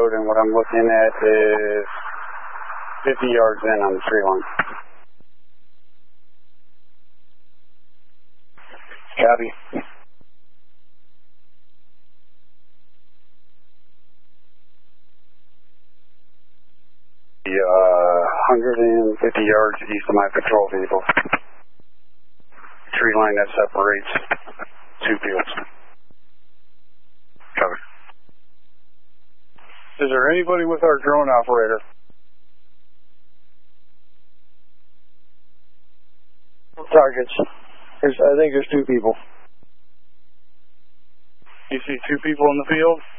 road, and what I'm looking at is 50 yards in on the tree line. Copy. 150 yards east of my patrol vehicle. Tree line that separates two fields. Cover. Is there anybody with our drone operator? Targets. I think there's two people. You see two people in the field?